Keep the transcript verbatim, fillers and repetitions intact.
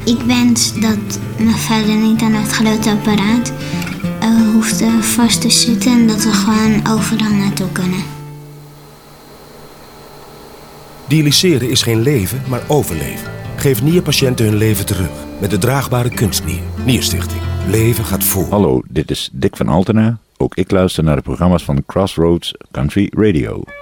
Ik wens dat mijn vader niet aan het grote apparaat uh, hoeft uh, vast te zitten en dat we gewoon overal naartoe kunnen. Dialyseren is geen leven, maar overleven. Geef nierpatiënten hun leven terug met de draagbare kunstnier. Nierstichting. Leven gaat voor. Hallo, dit is Dick van Altena. Ook ik luister naar de programma's van Crossroads Country Radio.